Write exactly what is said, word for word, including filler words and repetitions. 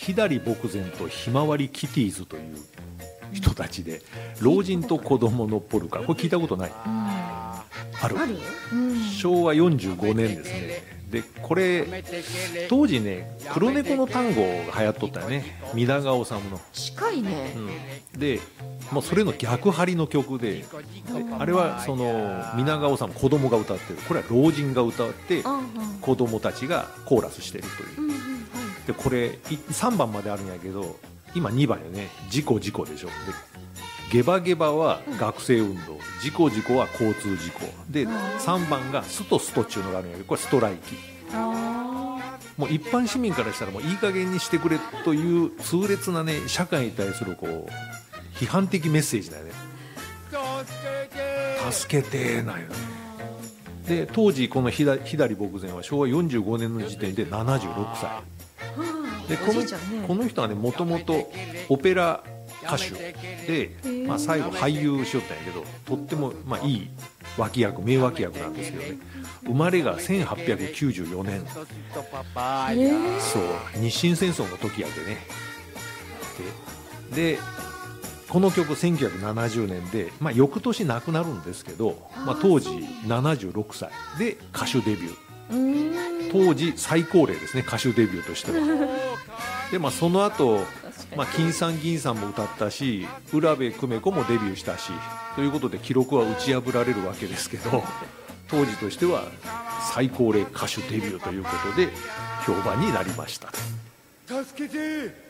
左牧前とひまわりキティーズという人たちで、老人と子供のポルカ、これ聞いたことない？ある。 ある、うん、 しょうわよんじゅうごねんですね。でこれ当時ね、黒猫の単語が流行っとったよね、皆川治の。 近いね、 うん、でもうそれの逆張りの曲で、であれはその皆川治子供が歌ってる、これは老人が歌って子供たちがコーラスしてるという。でこれさんばんまであるんやけど、今にばんよね。事故事故でしょ。でゲバゲバは学生運動、事故事故は交通事故で、さんばんがストストっていうのがあるんやけど、これストライキ。もう一般市民からしたらもういい加減にしてくれという痛烈なね、社会に対するこう批判的メッセージだよね。助けてなんよね。で当時この左牧前はしょうわよんじゅうごねんの時点でななじゅうろくさいで、この、ね、この人はね、もともとオペラ歌手で、まあ、最後俳優しよったんやけど、とっても、まあ、いい脇役、名脇役なんですけどね。生まれがせんはっぴゃくきゅうじゅうよねん、そう日清戦争の時やでね。ででこの曲せんきゅうひゃくななじゅうねんで、まあ、翌年亡くなるんですけど、まあ、当時ななじゅうろくさいで歌手デビュー。当時最高齢ですね、歌手デビューとしては。で、まあ、その後、まあ、金さん銀さんも歌ったし、浦部久美子もデビューしたしということで、記録は打ち破られるわけですけど、当時としては最高齢歌手デビューということで評判になりました。助けて